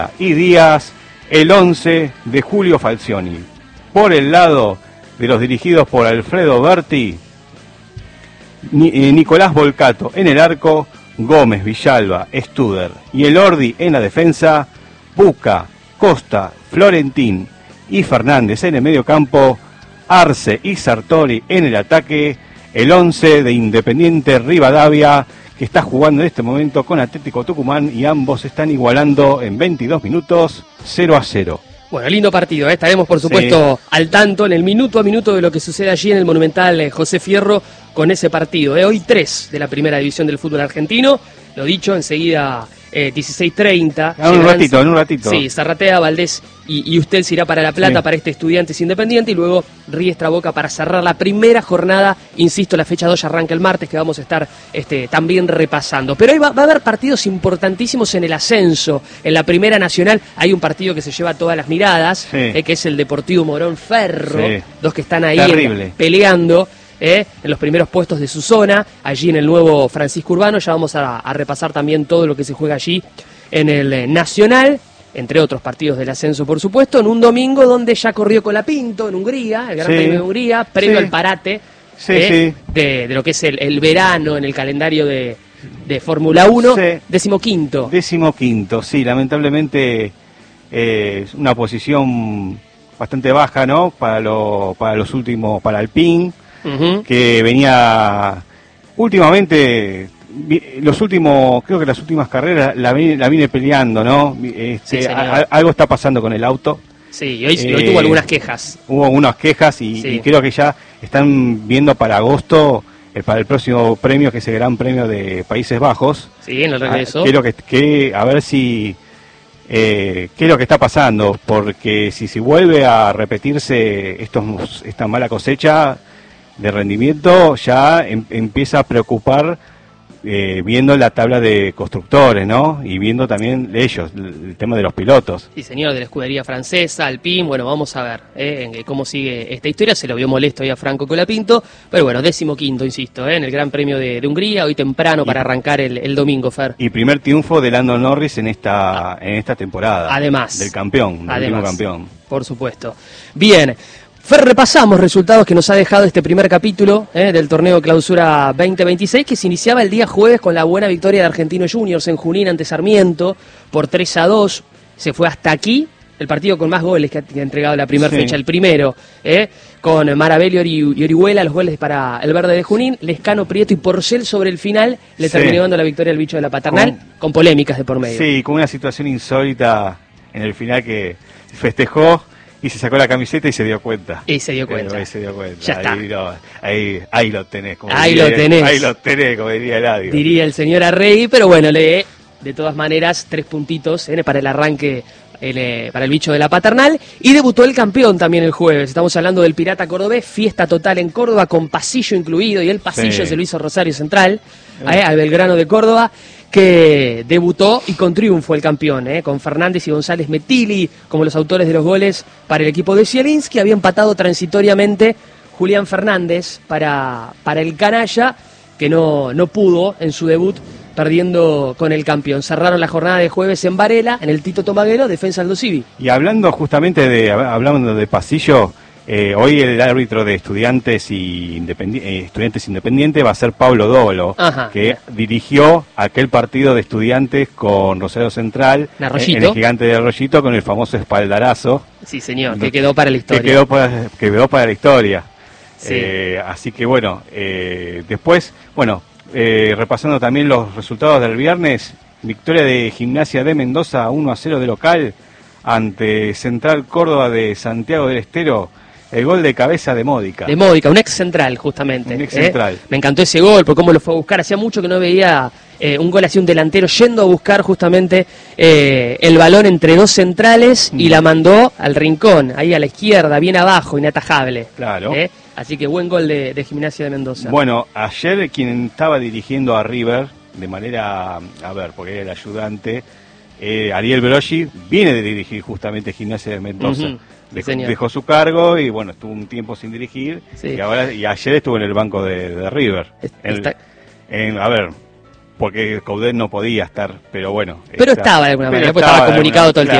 y Díaz, el 11 de Julio Falcioni. Por el lado de los dirigidos por Alfredo Berti, Nicolás Volcato en el arco, Gómez, Villalba, Studer y Elordi en la defensa, Buca, Costa, Florentín y Fernández en el medio campo, Arce y Sartori en el ataque, el 11 de Independiente Rivadavia, que está jugando en este momento con Atlético Tucumán y ambos están igualando en 22 minutos 0-0. Bueno, lindo partido, ¿eh? Estaremos por supuesto al tanto en el minuto a minuto de lo que sucede allí en el Monumental José Fierro con ese partido. Hoy 3 de la primera división del fútbol argentino, lo dicho, enseguida 16:30. En un ratito. Sí, Zarratea, Valdés y usted se irá para La Plata, para este Estudiantes Independiente, y luego Riestra Boca para cerrar la primera jornada. Insisto, la fecha 2 arranca el martes, que vamos a estar también repasando. Pero hoy va a haber partidos importantísimos en el ascenso. En la Primera Nacional hay un partido que se lleva todas las miradas, que es el Deportivo Morón Ferro, dos que están ahí peleando en los primeros puestos de su zona, allí en el nuevo Francisco Urbano. Ya vamos a repasar también todo lo que se juega allí en el Nacional, entre otros partidos del ascenso, por supuesto, en un domingo donde ya corrió Colapinto en Hungría, el Gran Premio de Hungría, previo al parate de lo que es el verano en el calendario de Fórmula 1, 15º. Sí, lamentablemente es una posición bastante baja, ¿no? Para Alpine, que venía últimamente, creo que las últimas carreras la viene peleando, ¿no? Algo está pasando con el auto. Sí, hoy tuvo algunas quejas. Hubo unas quejas y creo que ya están viendo para agosto, para el próximo premio, que es el Gran Premio de Países Bajos. Sí, en el regreso. A ver si qué es lo que está pasando, porque si vuelve a repetirse esta mala cosecha de rendimiento, ya empieza a preocupar, viendo la tabla de constructores, ¿no? Y viendo también ellos, el tema de los pilotos. Sí, señor, de la escudería francesa, Alpine. Bueno, vamos a ver cómo sigue esta historia. Se lo vio molesto ahí a Franco Colapinto, pero bueno, 15º, insisto, en el Gran Premio de Hungría, hoy temprano para arrancar el domingo, Fer. Y primer triunfo de Lando Norris en esta temporada. Además. Del campeón, del último campeón. Por supuesto. Bien. Fer, repasamos resultados que nos ha dejado este primer capítulo del torneo Clausura 2026, que se iniciaba el día jueves con la buena victoria de Argentinos Juniors en Junín ante Sarmiento por 3-2. Se fue hasta aquí el partido con más goles que ha entregado la primera fecha, el primero, con Marabelli y Orihuela, los goles para el verde de Junín, Lescano, Prieto y Porcel sobre el final le terminó dando la victoria al bicho de la Paternal, con polémicas de por medio. Sí, con una situación insólita en el final, que festejó y se sacó la camiseta y se dio cuenta. Ya está. Ahí lo tenés, como diría Eladio. Diría el señor Arregui, pero bueno, de todas maneras, 3 puntitos para el arranque, para el bicho de la Paternal. Y debutó el campeón también el jueves. Estamos hablando del Pirata Cordobés, fiesta total en Córdoba, con pasillo incluido, y el pasillo se lo hizo Rosario Central, al Belgrano de Córdoba, que debutó y con triunfo el campeón, con Fernández y González Metilli como los autores de los goles para el equipo de Zielinski. Había empatado transitoriamente Julián Fernández para el canalla, que no pudo en su debut, perdiendo con el campeón. Cerraron la jornada de jueves en Varela, en el Tito Tomaguero, Defensa Aldo Civi. Y hablando justamente hablando de pasillo, hoy el árbitro de Estudiantes Independiente va a ser Pablo Dolo, que dirigió aquel partido de Estudiantes con Rosario Central en el Gigante de Arroyito, con el famoso espaldarazo. Sí, señor, que quedó para la historia. Que quedó para la historia. Sí. Así que bueno, después, repasando también los resultados del viernes, victoria de Gimnasia de Mendoza 1-0 de local ante Central Córdoba de Santiago del Estero. El gol de cabeza de Módica. Un ex central, justamente. Un ex central. Me encantó ese gol, por cómo lo fue a buscar. Hacía mucho que no veía un gol así, un delantero yendo a buscar justamente el balón entre dos centrales y la mandó al rincón, ahí a la izquierda, bien abajo, inatajable. Claro. Así que buen gol de Gimnasia de Mendoza. Bueno, ayer quien estaba dirigiendo a River, de manera, porque era el ayudante, Ariel Broggi, viene de dirigir justamente Gimnasia de Mendoza. Dejó su cargo y estuvo un tiempo sin dirigir, y ayer estuvo en el banco de River. porque Coudet no podía estar, pero bueno. Pero estaba de alguna manera, porque estaba comunicado todo el tiempo.